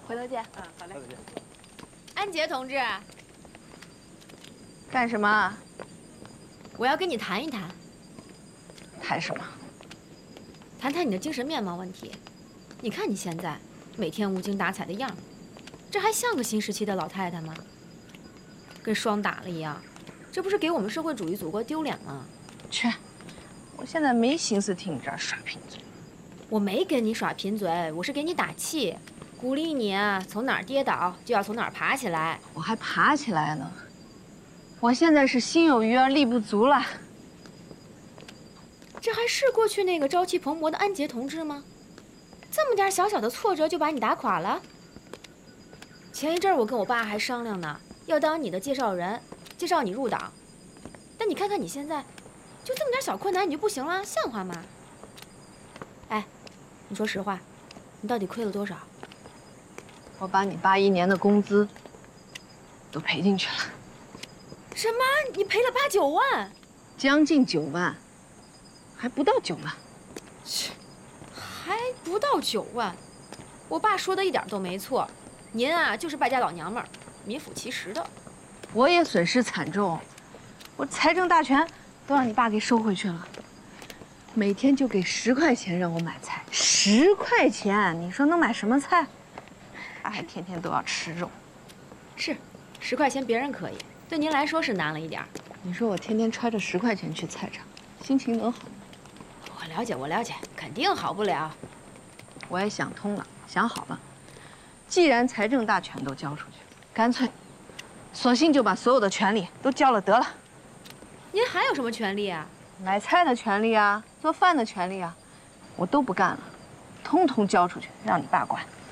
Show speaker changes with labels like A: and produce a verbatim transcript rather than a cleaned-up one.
A: 回头见。
B: 嗯，好嘞。
C: 回头见。
A: 安杰同志，
D: 干什么？
A: 我要跟你谈一谈，
D: 谈什么？
A: 谈谈你的精神面貌问题。你看你现在每天无精打采的样儿，这还像个新时期的老太太吗？跟霜打了一样，这不是给我们社会主义祖国丢脸吗？
D: 去，我现在没心思听你这儿耍贫嘴。
A: 我没跟你耍贫嘴，我是给你打气，鼓励你啊，从哪儿跌倒就要从哪儿爬起来。
D: 我还爬起来呢。我现在是心有余而力不足了。
A: 这还是过去那个朝气蓬勃的安杰同志吗？这么点小小的挫折就把你打垮了？前一阵儿我跟我爸还商量呢，要当你的介绍人，介绍你入党。但你看看你现在，就这么点小困难你就不行了，像话吗？哎，你说实话，你到底亏了多少？
D: 我把你八一年的工资都赔进去了。
A: 什么？你赔了八九万？
D: 将近九万，还不到九万。
A: 切，还不到九万。我爸说的一点都没错，您啊就是败家老娘们儿，名副其实的。
D: 我也损失惨重，我财政大权都让你爸给收回去了。每天就给十块钱让我买菜，十块钱，你说能买什么菜？他还天天都要吃肉。
A: 是，十块钱别人可以，对您来说是难了一点儿。
D: 你说我天天揣着十块钱去菜场，心情能好吗？
A: 我了解，我了解，肯定好不了。
D: 我也想通了，想好了，既然财政大权都交出去，干脆，索性就把所有的权利都交了得了。
A: 您还有什么权利啊？
D: 买菜的权利啊，做饭的权利啊，我都不干了，通通交出去，让你爸管。